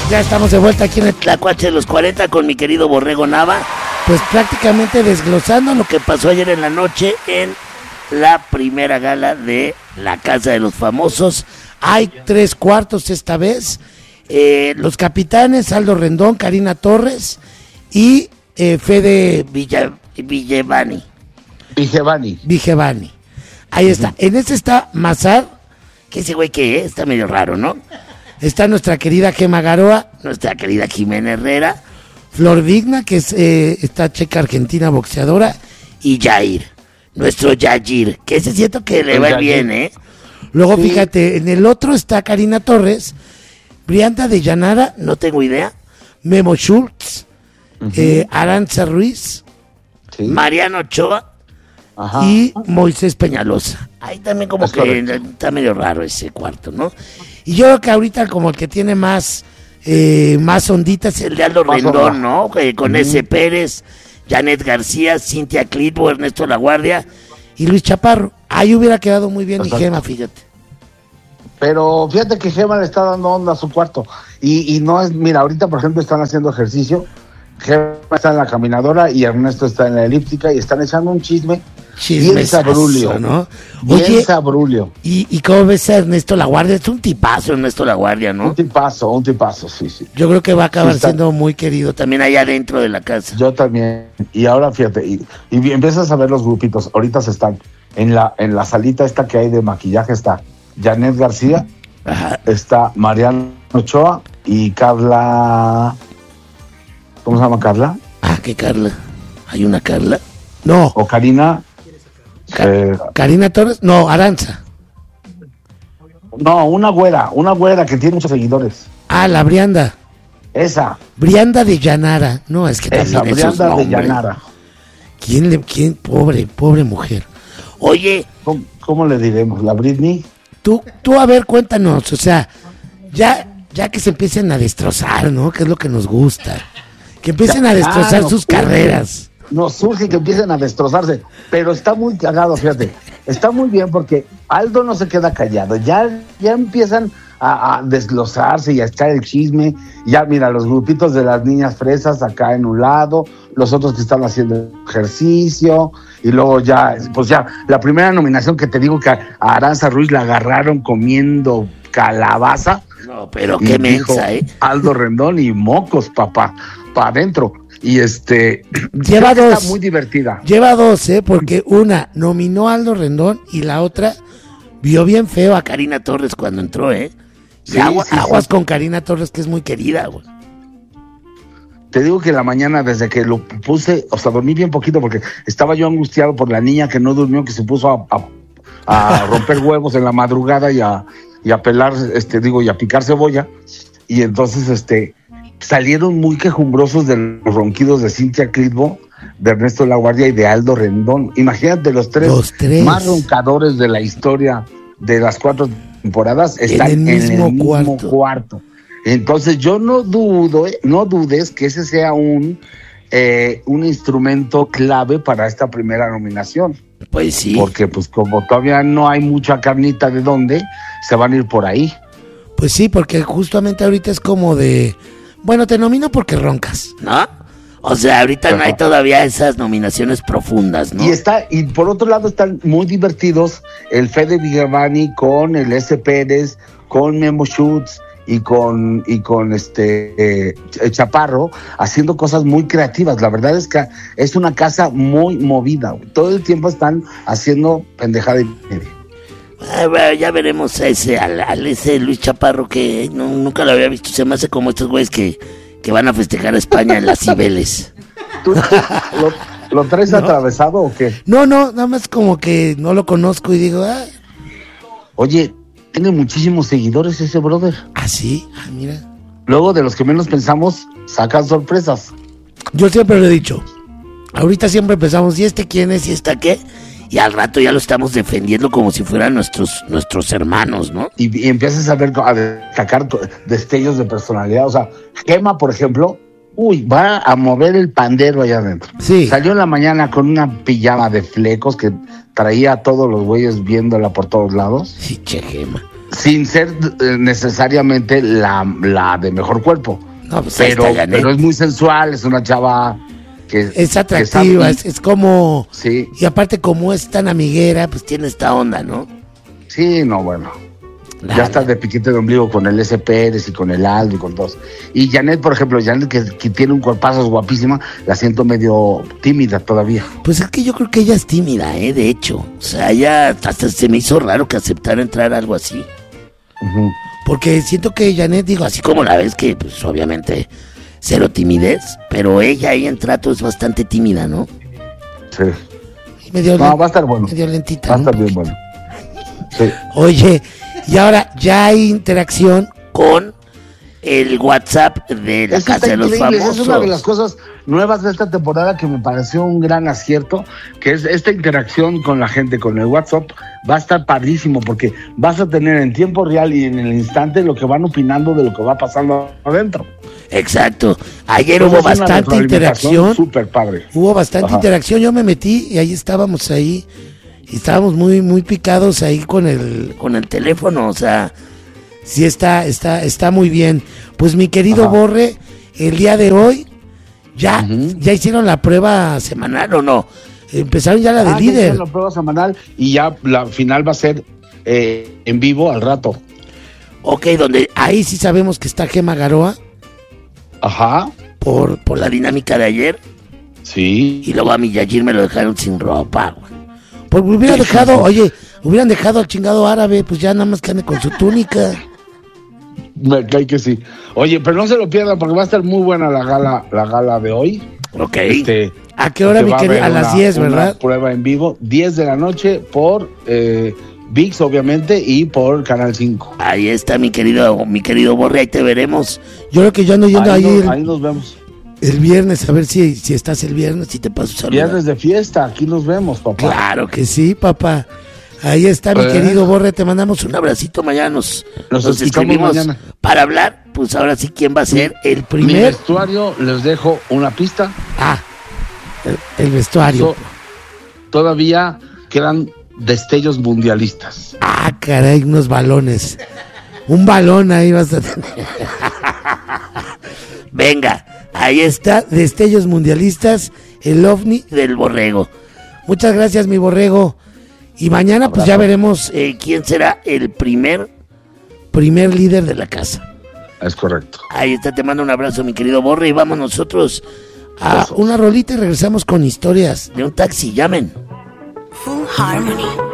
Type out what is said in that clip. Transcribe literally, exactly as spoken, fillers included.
Ya estamos de vuelta aquí en el Tlacuache de los cuarenta con mi querido Borrego Nava. Pues prácticamente desglosando lo que pasó ayer en la noche en la primera gala de la Casa de los Famosos. Hay tres cuartos esta vez. Eh, los capitanes, Aldo Rendón, Karina Torres y eh, Fede Villa, Villevani. Vigevani. Vigevani. Ahí uh-huh. está. En este está Mazar, que ese güey que es, está medio raro, ¿no? Está nuestra querida Gema Garoa, nuestra querida Jimena Herrera, Flor Digna, que es eh, esta checa argentina boxeadora, y Jair, nuestro Yair, que ese siento que le va bien, ¿eh? Luego, sí. Fíjate, en el otro está Karina Torres, Brianda de Llanara, no tengo idea, Memo Schultz, uh-huh. eh, Aranza Ruiz, sí. Mariano Ochoa, ajá. Y Moisés Peñalosa. Ahí también como es que correcto. Está medio raro ese cuarto, ¿no? Y yo creo que ahorita como el que tiene más eh, más onditas es el de Aldo más Rendón, onda. ¿No? Eh, con uh-huh. S. Pérez, Janet García, Cintia Clitbo, Ernesto Laguardia y Luis Chaparro. Ahí hubiera quedado muy bien mi Gema, fíjate. Pero fíjate que Gema le está dando onda a su cuarto. Y, y no es, mira, ahorita por ejemplo están haciendo ejercicio. Gema está en la caminadora y Ernesto está en la elíptica y están echando un chisme. Bien sabrulio, ¿no? Bien Oye, sabrulio. ¿y, ¿Y cómo ves a Ernesto Laguardia? Es un tipazo Ernesto Laguardia, ¿no? Un tipazo, un tipazo, sí, sí. Yo creo que va a acabar sí, siendo muy querido también allá dentro de la casa. Yo también. Y ahora fíjate, y, y empiezas a ver los grupitos. Ahorita se están en la en la salita esta que hay de maquillaje está Janet García, ajá. Está Mariano Ochoa y Carla. ¿Cómo se llama Carla? Ah, ¿qué Carla? ¿Hay una Carla? No. O Karina. Ca- eh, Karina Torres, no, Aranza. No, una güera, una güera que tiene muchos seguidores. Ah, la Brianda. Esa. Brianda de Llanara. No, es que Esa, también Brianda esos de Llanara. ¿Quién le, quién, pobre, pobre mujer? Oye. ¿Cómo, cómo le diremos? ¿La Britney? Tú, tú a ver, cuéntanos, o sea, ya, ya que se empiecen a destrozar, ¿no? Que es lo que nos gusta. Que empiecen ya, a destrozar ah, no, sus carreras. Nos surge que empiecen a destrozarse, pero está muy cagado, fíjate, está muy bien porque Aldo no se queda callado, ya, ya empiezan a, a desglosarse y a echar el chisme, ya mira, los grupitos de las niñas fresas acá en un lado, los otros que están haciendo ejercicio, y luego ya, pues ya, la primera nominación que te digo que a Aranza Ruiz la agarraron comiendo calabaza. No, pero qué mensa, ¿eh? Aldo Rendón y mocos, papá, para adentro. Y este lleva dos, está muy divertida. Lleva dos, eh, porque una nominó a Aldo Rendón y la otra vio bien feo a Karina Torres cuando entró, eh. Sí, agua, sí, aguas sí. Con Karina Torres, que es muy querida, güey. Te digo que en la mañana, desde que lo puse, o sea, dormí bien poquito porque estaba yo angustiado por la niña que no durmió, que se puso a, a, a romper huevos en la madrugada y a, y a pelar, este, digo, y a picar cebolla. Y entonces, este, salieron muy quejumbrosos de los ronquidos de Cintia Clitbo, de Ernesto Laguardia y de Aldo Rendón. Imagínate, los tres, los tres más roncadores de la historia de las cuatro temporadas están en el mismo, en el mismo cuarto. cuarto. Entonces yo no dudo, no dudes que ese sea un, eh, un instrumento clave para esta primera nominación. Pues sí. Porque pues como todavía no hay mucha carnita de dónde, se van a ir por ahí. Pues sí, porque justamente ahorita es como de... Bueno, te nomino porque roncas, ¿no? O sea, ahorita Ajá. no hay todavía esas nominaciones profundas, ¿no? Y está, y por otro lado están muy divertidos el Fede Vigevani con el S. Pérez, con Memo Schultz y con, y con este eh, Chaparro, haciendo cosas muy creativas. La verdad es que es una casa muy movida. Todo el tiempo están haciendo pendejada y media. Ah, bueno, ya veremos a ese, al, al ese Luis Chaparro que no, nunca lo había visto. Se me hace como estos güeyes que, que van a festejar a España en las Cibeles. ¿Tú lo, lo traes ¿No? atravesado o qué? No, no, nada más como que no lo conozco y digo, ah. Oye, tiene muchísimos seguidores ese brother. ¿Ah, sí? Ah, mira. Luego de los que menos pensamos, sacan sorpresas. Yo siempre lo he dicho. Ahorita siempre empezamos, ¿y este quién es? ¿Y esta qué? Y al rato ya lo estamos defendiendo como si fueran nuestros nuestros hermanos, ¿no? Y, y empiezas a ver, a destacar destellos de personalidad. O sea, Gema, por ejemplo, uy, va a mover el pandero allá adentro. Sí. Salió en la mañana con una pijama de flecos que traía a todos los güeyes viéndola por todos lados. Sí, che, Gema. sin ser eh, necesariamente la, la de mejor cuerpo. No, pues pero, ahí está Janet. pero es muy sensual, es una chava que Es atractiva, que sabe- es, es como... Sí, Y aparte como es tan amiguera, pues tiene esta onda, ¿no? sí, no, bueno. La- Ya está de piquete de ombligo con el S. Pérez y con el Aldo y con todos. Y Janet, por ejemplo, Janet que, que tiene un cuerpazo, es guapísima, la siento medio tímida todavía. Pues es que yo creo que ella es tímida, ¿eh? De hecho. O sea, ya hasta se me hizo raro que aceptara entrar a algo así. Ujú. Porque siento que Janet, digo, así como la ves, que pues obviamente cero timidez, pero ella ahí en trato es bastante tímida, ¿no? Sí. Y medio, No, va a estar bueno. medio lentita. Va a ¿no? estar bien bueno. Sí. Oye, y ahora ya hay interacción con el WhatsApp de la Eso Casa está de los increíble, esa Famosos. es una de las cosas nuevas de esta temporada que me pareció un gran acierto, que es esta interacción con la gente, con el WhatsApp, va a estar padrísimo porque vas a tener en tiempo real y en el instante lo que van opinando de lo que va pasando adentro. Exacto. Ayer Entonces, hubo es una bastante retroalimentación interacción. súper padre. Hubo bastante Ajá. interacción. Yo me metí y ahí estábamos ahí. Y estábamos muy, muy picados ahí con el, con el teléfono. O sea, sí está, está, está muy bien. Pues mi querido Ajá. Borre, el día de hoy, ya, Ujú. ya hicieron la prueba semanal o no. Empezaron ya la de Ah, ya líder. hicieron la prueba semanal y ya la final va a ser eh, en vivo al rato. Ok, donde ahí sí sabemos que está Gema Garoa Ajá, por, por la dinámica de ayer. sí. Y luego a mi Yajir me lo dejaron sin ropa, güey. Pues hubiera dejado, oye, hubieran dejado al chingado árabe, pues ya nada más que ande con su túnica. Me cae que sí. Oye, pero no se lo pierdan porque va a estar muy buena la gala, la gala de hoy. Ok. Este, ¿A qué hora, que mi va a querido? haber A las una- diez, una ¿verdad? Prueba en vivo, diez de la noche por eh, ViX, obviamente, y por Canal cinco. Ahí está mi querido, mi querido Borre, ahí te veremos. Yo creo que yo ando yendo Ahí, ahí, nos, el, ahí nos vemos. el viernes, a ver si, si estás el viernes, si te paso saludar. Viernes de fiesta, aquí nos vemos, papá. Claro que sí, papá. Ahí está mi Eh. querido Borre, te mandamos un abracito, mañana nos, Nos nos escuchamos escribimos mañana. para hablar, pues ahora sí quién va a ser el Mi primer, vestuario, les dejo una pista. ah, el, el vestuario. So- todavía quedan destellos mundialistas. Ah, caray, unos balones. Un balón ahí vas a tener. Venga, ahí está, destellos mundialistas, el ovni del borrego. Muchas gracias, mi borrego. Y mañana pues ya veremos eh, quién será el primer, primer líder de la casa. Es correcto. Ahí está, te mando un abrazo, mi querido Borre, y vamos nosotros a Besos. una rolita y regresamos con historias de un taxi. Llamen. Full Harmony.